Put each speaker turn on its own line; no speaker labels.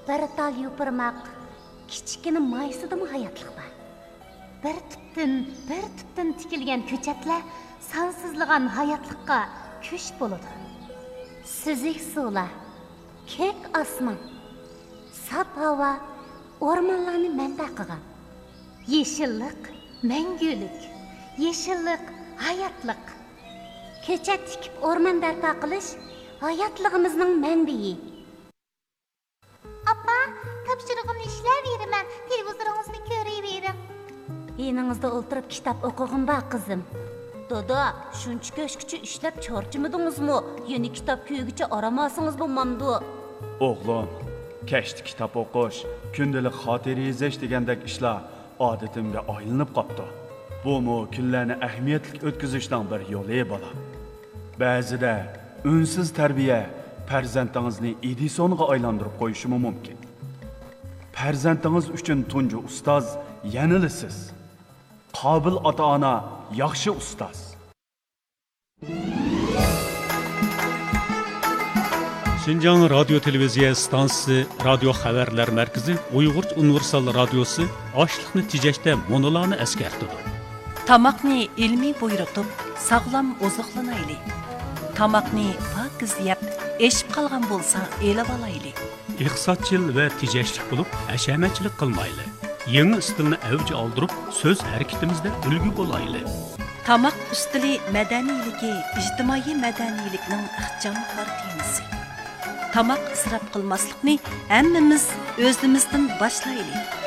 bir dal yupurmaq, kichkina maysidimi hayotlik bor. Bir tüptün tikilgan ko'chatlar sansizligan hayotlikqa kuch bo'ladi. Süzük suvlar, kek osmon, sap havo o'rmonlarni manba qilgan. Yeşillik, mangulik, yeşillik, hayotlik. Ko'chat tikib o'rmon barpo qilish hayotligimizning manbai.
Appa, topshirig'imni ishlayveraman, televizoringizni ko'ravering.
Yerinizda o'tirib kitob o'qig'im bor qizim. Doda, shuncha ko'shkicha ishlab charchamadingizmi? Yeni kitob ko'yigicha aramasınız bo'lmamdi.
O'g'lim, kashti kitob o'qish, kundalik xotira yozish degandek ishlar odatimga aylanib qopti. Bu kunlarni ahamiyatli o'tkazishning bir yo'li bola. Ba'zida unsiz tarbiya farzandingizni Edisonga aylantirib qo'yishi mumkin. Farzandingiz uchun tunji ustoz yanilisiz. Qobil ota-ona yaxshi ustoz.
Şinjan Radyo Televiziya stansiyasi Radio Xabarlar Markazi Uyg'urcha universal radiosi ochliqni tejashda monolarni eskartadi.
Tamaqni ilmiy buyurtib, sog'lom oziqlanayli. Tamaqni pokiz yeb, eshib qolgan bo'lsa, elib olayli.
Iqtisodchil va tejashlik bo'lib, ashamachilik qilmayli. Yangi stilni avj oldirib, so'z harakatimizda ulgu bo'layli.
Tamaq ustili madaniyligi, ijtimoiy madaniylikning ixchamkor temisi. Tamaq isrof qilmaslikni hammamiz o'zimizdan boshlaylik.